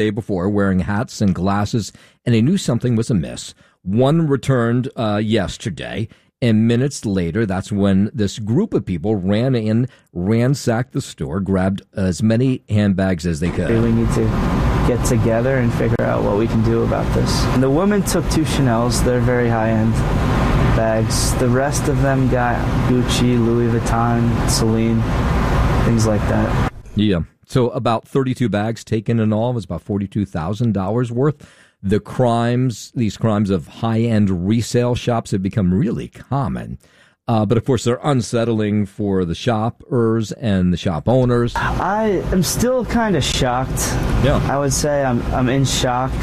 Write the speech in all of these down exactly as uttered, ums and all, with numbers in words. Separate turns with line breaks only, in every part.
day before wearing hats and glasses, and they knew something was amiss. One returned uh, yesterday, and minutes later, that's when this group of people ran in, ransacked the store, grabbed as many handbags as they could.
We need to get together and figure out what we can do about this. And the woman took two Chanels. They're very high-end bags. The rest of them got Gucci, Louis Vuitton, Celine, things like that.
Yeah. So about thirty-two bags taken in all. It was about forty-two thousand dollars worth. The crimes, these crimes of high-end resale shops have become really common. Uh, but, of course, they're unsettling for the shoppers and the shop owners.
I am still kind of shocked.
Yeah.
I would say I'm I'm in shock.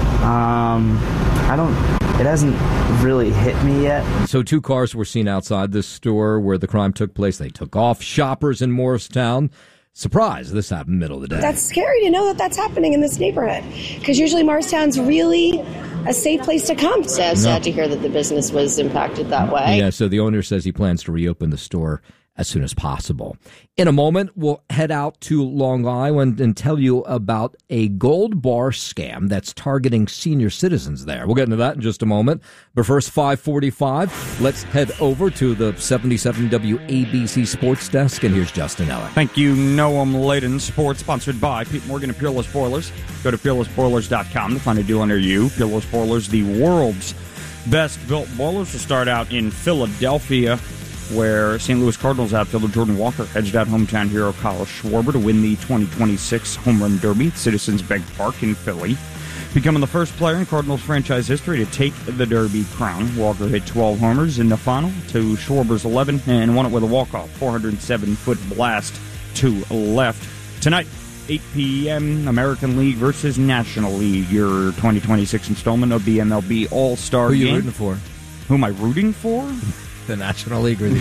Um, I don't, it hasn't really hit me yet.
So two cars were seen outside this store where the crime took place. They took off. Shoppers in Morristown. Surprise, this happened middle of the day.
That's scary to know that that's happening in this neighborhood, because usually Morristown's really a safe place to come.
So sad to hear that the business was impacted that way.
Yeah, so the owner says he plans to reopen the store as soon as possible. In a moment, we'll head out to Long Island and tell you about a gold bar scam that's targeting senior citizens there. We'll get into that in just a moment. But first, five forty-five, let's head over to the seventy-seven W A B C Sports Desk, and here's Justin Ellick.
Thank you, Noam Layden. Sports sponsored by Pete Morgan and Peerless Boilers. Go to peerless boilers dot com to find a deal under you. Peerless Boilers, the world's best-built boilers, will start out in Philadelphia, where Saint Louis Cardinals outfielder Jordan Walker edged out hometown hero Kyle Schwarber to win the twenty twenty-six Home Run Derby at Citizens Bank Park in Philly, becoming the first player in Cardinals franchise history to take the Derby crown. Walker hit twelve homers in the final to Schwarber's eleven and won it with a walk-off four hundred seven foot blast to left. Tonight, eight p.m., American League versus National League, your twenty twenty-six installment of the M L B All-Star
Who
Game.
are you rooting for?
Who am I rooting for?
The National League or the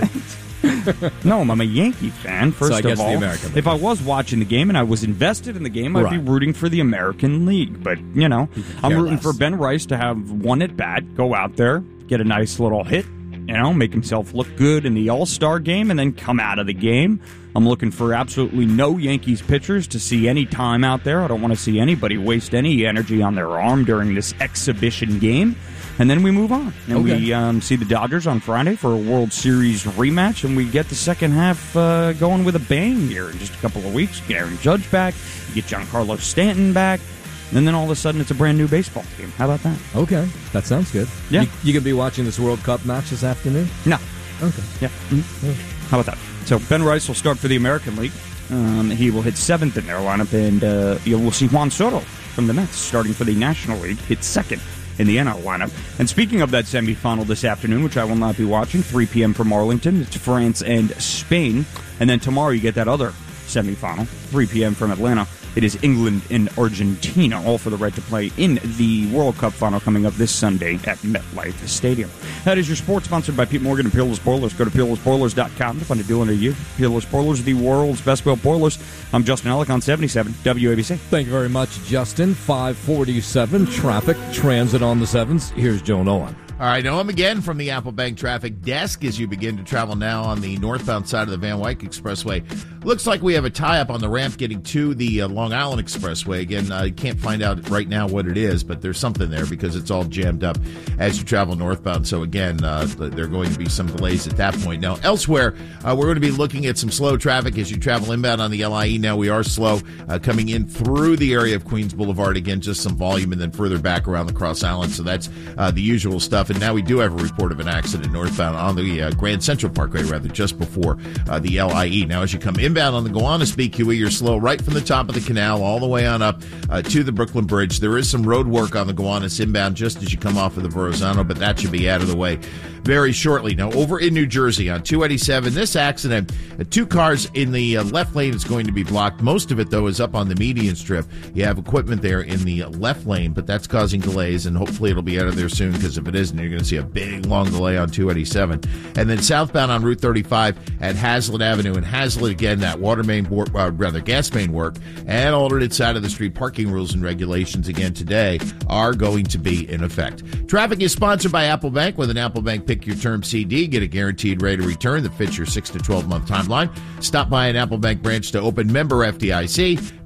American League?
No, I'm a Yankee fan, first
so I guess
of all.
The American League.
If I was watching the game and I was invested in the game, I'd
right.
be rooting for the American League. But, you know, I'm rooting
less.
for Ben Rice to have one at bat, go out there, get a nice little hit, you know, make himself look good in the All-Star game, and then come out of the game. I'm looking for absolutely no Yankees pitchers to see any time out there. I don't want to see anybody waste any energy on their arm during this exhibition game. And then we move on. And
okay.
we um, see the Dodgers on Friday for a World Series rematch, and we get the second half uh, going with a bang here in just a couple of weeks. Get Aaron Judge back, you get Giancarlo Stanton back, and then all of a sudden it's a brand new baseball game. How about that?
Okay, that sounds good.
Yeah.
You, you going to be watching this World Cup match this afternoon?
No.
Okay.
Yeah. Mm-hmm. How about that? So Ben Rice will start for the American League. Um, he will hit seventh in their lineup, and uh, you will see Juan Soto from the Mets starting for the National League hit second in the N L lineup. And speaking of that semifinal this afternoon, which I will not be watching, three p.m. from Arlington, it's France and Spain. And then tomorrow you get that other semifinal, three p.m. from Atlanta. It is England and Argentina, all for the right to play in the World Cup final coming up this Sunday at MetLife Stadium. That is your sports, sponsored by Pete Morgan and Peerless Boilers. Go to peerless boilers dot com to find a deal under you. Peerless Boilers, the world's best-built boilers. I'm Justin Ellick on seventy-seven W A B C.
Thank you very much, Justin. five forty-seven, traffic, transit on the sevens. Here's Joe Nolan.
All right, Noam again from the Apple Bank Traffic Desk as you begin to travel now on the northbound side of the Van Wyck Expressway. Looks like we have a tie-up on the ramp getting to the uh, Long Island Expressway. Again, I uh, can't find out right now what it is, but there's something there because it's all jammed up as you travel northbound. So again, uh, there are going to be some delays at that point. Now, elsewhere, uh, we're going to be looking at some slow traffic as you travel inbound on the L I E. Now we are slow uh, coming in through the area of Queens Boulevard. Again, just some volume, and then further back around the Cross Island. So that's uh, the usual stuff. And now we do have a report of an accident northbound on the uh, Grand Central Parkway, rather, just before uh, the L I E. Now, as you come inbound on the Gowanus B Q E, you're slow right from the top of the canal all the way on up uh, to the Brooklyn Bridge. There is some road work on the Gowanus inbound just as you come off of the Verrazano, but that should be out of the way very shortly. Now, over in New Jersey on two eighty-seven, this accident, uh, two cars in the uh, left lane is going to be blocked. Most of it, though, is up on the median strip. You have equipment there in the left lane, but that's causing delays, and hopefully it'll be out of there soon, because if it isn't, you're going to see a big, long delay on two eighty-seven. And then southbound on Route thirty-five at Hazlitt Avenue. And Hazlitt, again, that water main, work, uh, rather gas main work and alternate side of the street parking rules and regulations again today are going to be in effect. Traffic is sponsored by Apple Bank. With an Apple Bank Pick Your Term C D, get a guaranteed rate of return that fits your six to twelve month timeline. Stop by an Apple Bank branch to open. Member F D I C.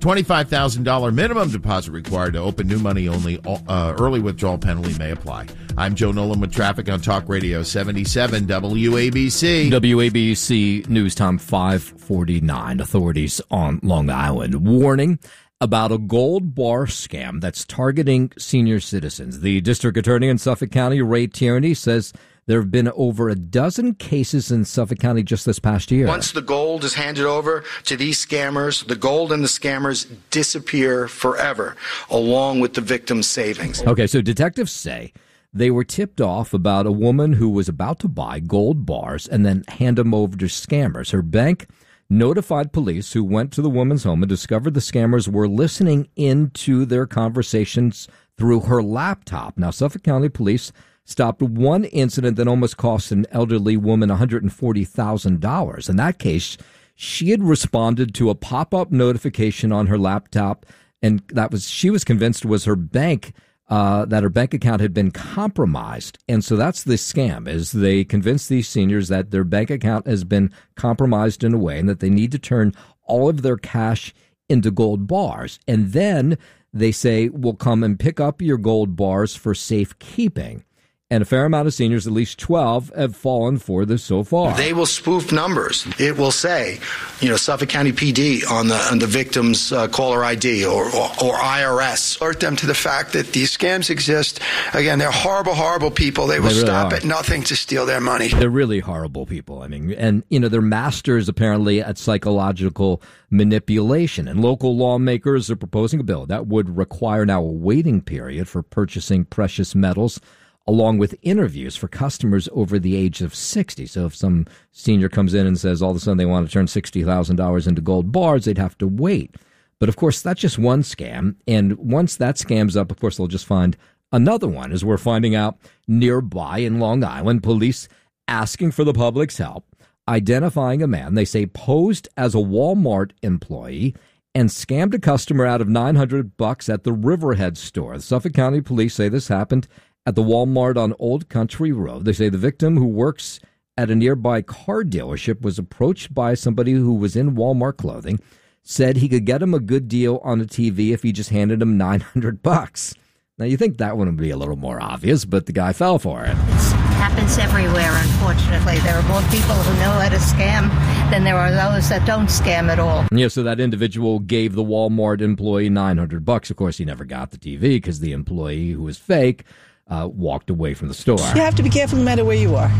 twenty-five thousand dollars minimum deposit required to open. New money only. Uh, early withdrawal penalty may apply. I'm Joe Nolan with traffic on Talk Radio seventy-seven W A B C.
W A B C News Time five forty-nine. Authorities on Long Island warning about a gold bar scam that's targeting senior citizens. The district attorney in Suffolk County, Ray Tierney, says there have been over a dozen cases in Suffolk County just this past year.
Once the gold is handed over to these scammers, the gold and the scammers disappear forever, along with the victim's savings.
Okay, so detectives say they were tipped off about a woman who was about to buy gold bars and then hand them over to scammers. Her bank notified police, who went to the woman's home and discovered the scammers were listening into their conversations through her laptop. Now, Suffolk County Police stopped one incident that almost cost an elderly woman one hundred forty thousand dollars. In that case, she had responded to a pop-up notification on her laptop, and that was she was convinced was her bank, uh, that her bank account had been compromised. And so that's the scam, is they convince these seniors that their bank account has been compromised in a way and that they need to turn all of their cash into gold bars. And then they say, we'll come and pick up your gold bars for safekeeping. And a fair amount of seniors, at least twelve, have fallen for this so far.
They will spoof numbers. It will say, you know, Suffolk County P D on the on the victim's uh, caller I D or, or, or I R S. Alert them to the fact that these scams exist. Again, they're horrible, horrible people. They will they really stop are. at nothing to steal their money.
They're really horrible people. I mean, and, you know, they're masters, apparently, at psychological manipulation. And local lawmakers are proposing a bill that would require now a waiting period for purchasing precious metals, along with interviews for customers over the age of sixty. So if some senior comes in and says all of a sudden they want to turn sixty thousand dollars into gold bars, they'd have to wait. But of course, that's just one scam. And once that scam's up, of course, they'll just find another one, as we're finding out nearby in Long Island. Police asking for the public's help, identifying a man they say posed as a Walmart employee and scammed a customer out of nine hundred bucks at the Riverhead store. The Suffolk County Police say this happened at the Walmart on Old Country Road. They say the victim, who works at a nearby car dealership, was approached by somebody who was in Walmart clothing, said he could get him a good deal on a T V if he just handed him nine hundred bucks. Now, you think that would be a little more obvious, but the guy fell for it.
It happens everywhere, unfortunately. There are more people who know how to scam than there are those that don't scam at all.
Yeah, so that individual gave the Walmart employee nine hundred bucks. Of course, he never got the T V because the employee, who was fake, Uh, walked away from the store.
You have to be careful no matter where you are.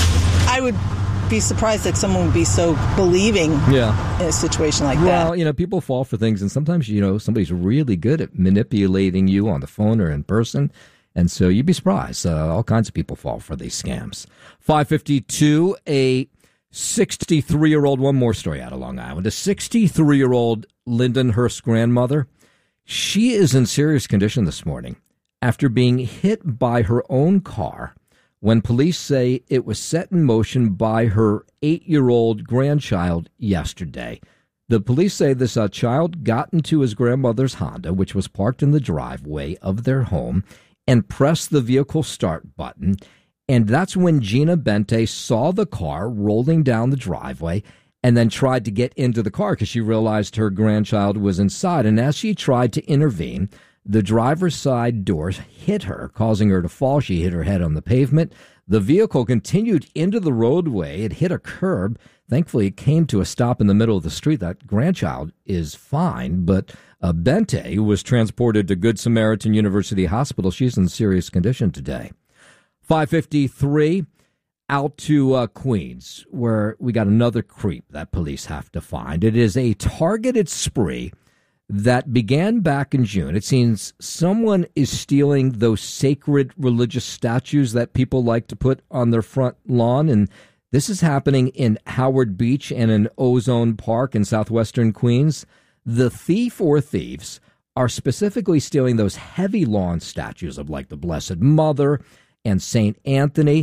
I would be surprised that someone would be so believing yeah. in a situation like
well,
that.
Well, you know, people fall for things, and sometimes, you know, somebody's really good at manipulating you on the phone or in person, and so you'd be surprised. Uh, all kinds of people fall for these scams. five fifty-two, a sixty-three-year-old, one more story out of Long Island, a sixty-three-year-old Lyndon Hurst grandmother, she is in serious condition this morning after being hit by her own car when police say it was set in motion by her eight-year-old grandchild yesterday. The police say this uh, child got into his grandmother's Honda, which was parked in the driveway of their home, and pressed the vehicle start button. And that's when Gina Bente saw the car rolling down the driveway and then tried to get into the car because she realized her grandchild was inside. And as she tried to intervene, the driver's side doors hit her, causing her to fall. She hit her head on the pavement. The vehicle continued into the roadway. It hit a curb. Thankfully, it came to a stop in the middle of the street. That grandchild is fine, but uh, Bente was transported to Good Samaritan University Hospital. She's in serious condition today. five fifty-three, out to uh, Queens, where we got another creep that police have to find. It is a targeted spree that began back in June. It seems someone is stealing those sacred religious statues that people like to put on their front lawn, and this is happening in Howard Beach and in Ozone Park in southwestern Queens. The thief or thieves are specifically stealing those heavy lawn statues of like the Blessed Mother and Saint Anthony,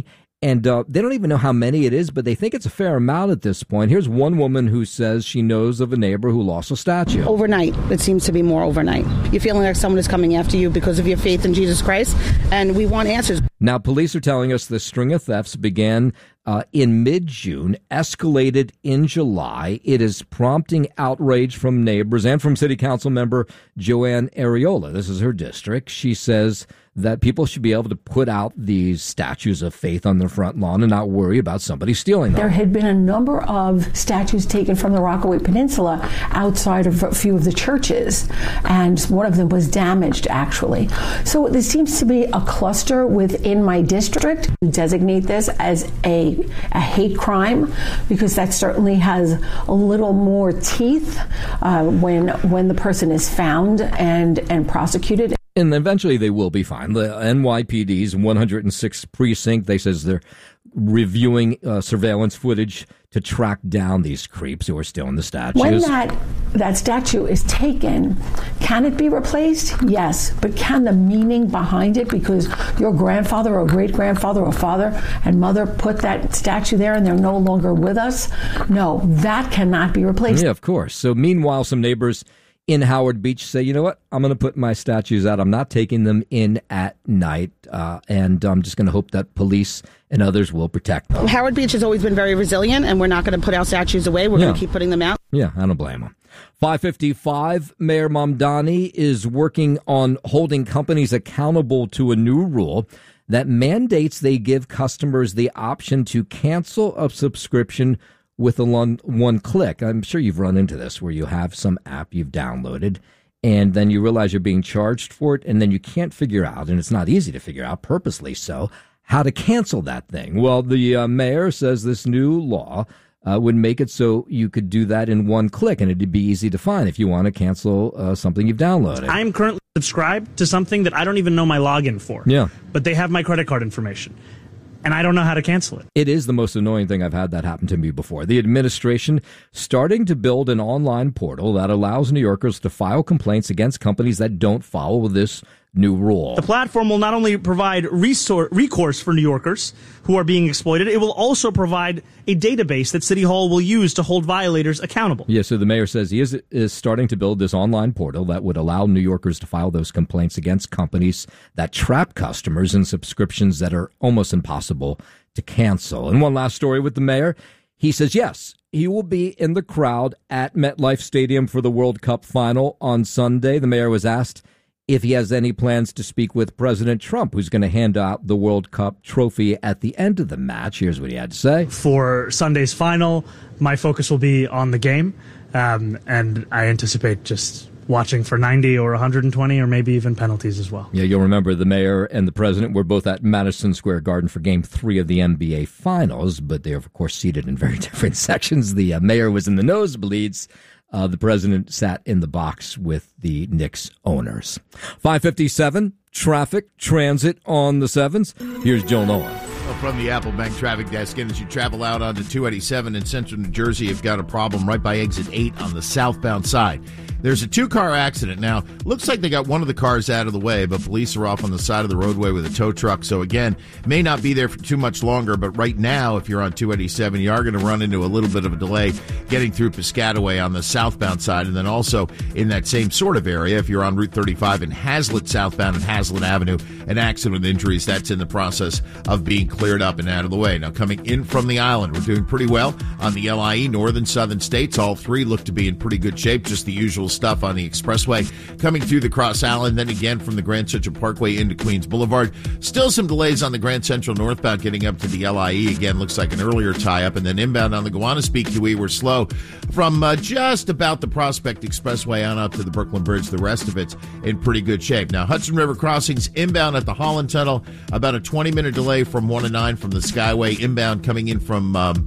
And uh, they don't even know how many it is, but they think it's a fair amount at this point. Here's one woman who says she knows of a neighbor who lost a statue.
Overnight. It seems to be more overnight. You're feeling like someone is coming after you because of your faith in Jesus Christ, and we want answers.
Now, police are telling us the string of thefts began uh, in mid-June, escalated in July. It is prompting outrage from neighbors and from City Council member Joanne Ariola. This is her district. She says that people should be able to put out these statues of faith on their front lawn and not worry about somebody stealing them.
There had been a number of statues taken from the Rockaway Peninsula outside of a few of the churches, and one of them was damaged, actually. So there seems to be a cluster within my district. We designate this as a, a hate crime because that certainly has a little more teeth uh, when when the person is found and, and prosecuted.
And eventually they will be fine. The N Y P D's one hundred sixth precinct, they says they're reviewing uh, surveillance footage to track down these creeps who are still in the statues.
When that, that statue is taken, can it be replaced? Yes. But can the meaning behind it, because your grandfather or great-grandfather or father and mother put that statue there and they're no longer with us? No, that cannot be replaced.
Yeah, of course. So meanwhile, some neighbors in Howard Beach say, you know what, I'm going to put my statues out. I'm not taking them in at night, uh, and I'm just going to hope that police and others will protect them.
Howard Beach has always been very resilient, and we're not going to put our statues away. We're yeah. going to keep putting them out.
Yeah, I don't blame them. five fifty-five, Mayor Mamdani is working on holding companies accountable to a new rule that mandates they give customers the option to cancel a subscription with a one, one click. I'm sure you've run into this where you have some app you've downloaded and then you realize you're being charged for it and then you can't figure out, and it's not easy to figure out, purposely so, how to cancel that thing. Well, the uh, mayor says this new law uh, would make it so you could do that in one click and it'd be easy to find if you want to cancel uh, something you've downloaded.
I'm currently subscribed to something that I don't even know my login for.
Yeah.
But they have my credit card information. And I don't know how to cancel it.
It is the most annoying thing I've had that happen to me before. The administration starting to build an online portal that allows New Yorkers to file complaints against companies that don't follow this new rule.
The platform will not only provide resor- recourse for New Yorkers who are being exploited, it will also provide a database that City Hall will use to hold violators accountable.
Yeah, so the mayor says he is, is starting to build this online portal that would allow New Yorkers to file those complaints against companies that trap customers in subscriptions that are almost impossible to cancel. And one last story with the mayor. He says, yes, he will be in the crowd at MetLife Stadium for the World Cup final on Sunday. The mayor was asked if he has any plans to speak with President Trump, who's going to hand out the World Cup trophy at the end of the match. Here's what he had to say.
For Sunday's final, my focus will be on the game, um, and I anticipate just watching for ninety or one hundred twenty or maybe even penalties as well.
Yeah, you'll remember the mayor and the president were both at Madison Square Garden for game three of the N B A Finals, but they are, of course, seated in very different sections. The uh, mayor was in the nosebleeds. Uh, the president sat in the box with the Knicks owners. five fifty-seven, traffic, transit on the sevens. Here's Joe Nolan.
Well, from the Apple Bank traffic desk, and as you travel out onto two eighty-seven in central New Jersey, you've got a problem right by exit eight on the southbound side. There's a two-car accident. Now, looks like they got one of the cars out of the way, but police are off on the side of the roadway with a tow truck. So, again, may not be there for too much longer, but right now, if you're on two eighty-seven, you are going to run into a little bit of a delay getting through Piscataway on the southbound side. And then also in that same sort of area, if you're on Route thirty-five in Hazlitt southbound and Hazlitt Avenue, an accident with injuries, that's in the process of being cleared up and out of the way. Now, coming in from the island, we're doing pretty well on the L I E, northern, southern states. All three look to be in pretty good shape, just the usual stuff on the expressway coming through the Cross Island, then again from the Grand Central Parkway into Queens Boulevard. Still some delays on the Grand Central northbound getting up to the L I E. Again, looks like an earlier tie-up, and then inbound on the Gowanus P Q E, we're slow from uh, just about the Prospect Expressway on up to the Brooklyn Bridge. The rest of it's in pretty good shape. Now, Hudson River crossings inbound at the Holland Tunnel, about a twenty-minute delay from one to nine from the Skyway. Inbound coming in from Um,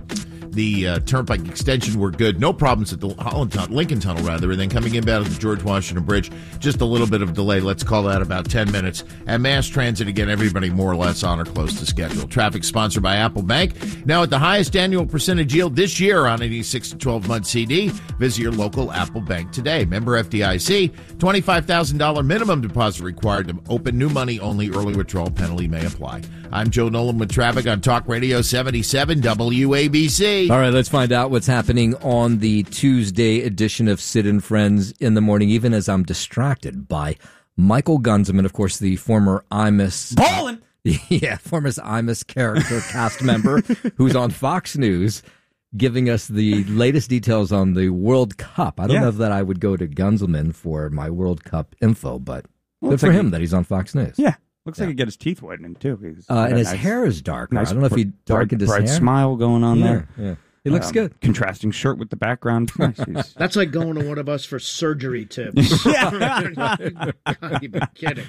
the uh, Turnpike extension were good. No problems at the Holland Tunnel, Lincoln Tunnel, rather. And then coming in out of the George Washington Bridge, just a little bit of delay. Let's call that about ten minutes. And mass transit, again, everybody more or less on or close to schedule. Traffic sponsored by Apple Bank. Now at the highest annual percentage yield this year on any six to twelve month C D. Visit your local Apple Bank today. Member F D I C. twenty-five thousand dollars minimum deposit required to open new money only. Early withdrawal penalty may apply. I'm Joe Nolan with traffic on Talk Radio seventy-seven W A B C.
All right, let's find out what's happening on the Tuesday edition of Sid and Friends in the Morning, even as I'm distracted by Michael Gunzman, of course, the former Imus.
Ballin'!
Yeah, former Imus character cast member who's on Fox News giving us the latest details on the World Cup. I don't
Yeah.
know if that I would go to Gunzelman for my World Cup info, but
Well,
good for
like
him
he-
that he's on Fox News.
Yeah. Looks like he got his teeth whitened, too. He's
Uh,
got
and
a
his
nice-
hair is darker.
nice
I don't know if he
bright-
darkened his
bright
hair.
smile going on
Yeah,
there.
yeah. He looks
Um,
good.
Contrasting shirt with the background. Nice. He's-
That's like going to one of us for surgery tips. God, you've been kidding.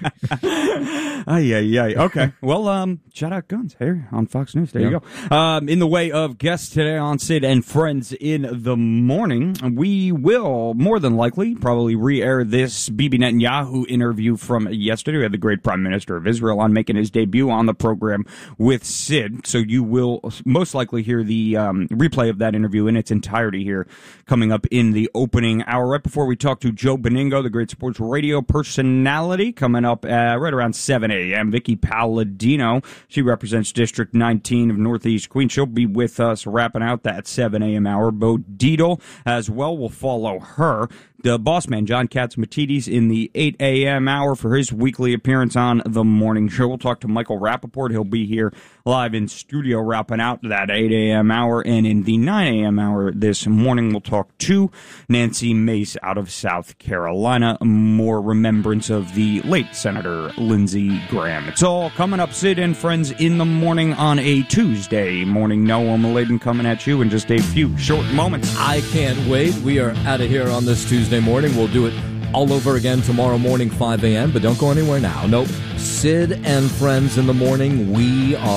Ay, ay, ay. Okay. Well, um, shout out Guns here on Fox News. There
Yeah.
you go. Um, in the way of guests today on Sid and Friends in the Morning, we will more than likely probably re-air this Bibi Netanyahu interview from yesterday. We had the great Prime Minister of Israel on making his debut on the program with Sid. So you will most likely hear the um, replay of that interview in its entirety here coming up in the opening hour. Right before we talk to Joe Beningo, the great sports radio personality, coming up uh, right around seven a.m. Vicky Palladino, she represents District nineteen of Northeast Queens. She'll be with us wrapping out that seven a.m. hour. Bo Dietl as well will follow her. The boss man, John Catsimatidis, in the eight a.m. hour for his weekly appearance on The Morning Show. We'll talk to Michael Rappaport. He'll be here live in studio wrapping out that eight a.m. hour. And in the nine a.m. hour this morning, we'll talk to Nancy Mace out of South Carolina. More remembrance of the late Senator Lindsey Graham. It's all coming up, Sid and Friends in the Morning on a Tuesday morning. Noah Maladen coming at you in just a few short moments.
I can't wait. We are out of here on this Tuesday morning. We'll do it all over again tomorrow morning, five a.m., but don't go anywhere now. Nope. Sid and Friends in the Morning. We are